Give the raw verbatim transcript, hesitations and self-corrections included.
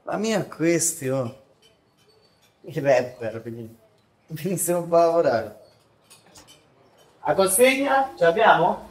La mia è questi, oh. I rapper, quindi venissero un po' a lavorare. A consegna? Ce l'abbiamo?